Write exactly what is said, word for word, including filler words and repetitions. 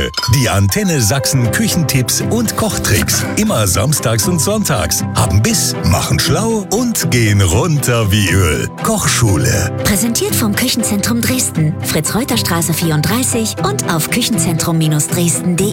Die Antenne Sachsen Küchentipps und Kochtricks. Immer samstags und sonntags. Haben Biss, machen schlau und gehen runter wie Öl. Kochschule. Präsentiert vom Küchenzentrum Dresden. Fritz-Reuter-Straße vierunddreißig und auf küchenzentrum Dresden punkt de.